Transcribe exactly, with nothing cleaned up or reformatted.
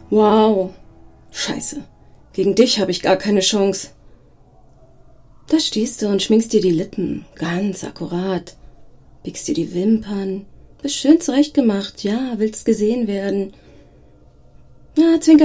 Wow. Scheiße. Gegen dich habe ich gar keine Chance. Da stehst du und schminkst dir die Lippen. Ganz akkurat. Biegst dir die Wimpern. Bist schön zurechtgemacht. Ja, willst gesehen werden. Ja, zwinker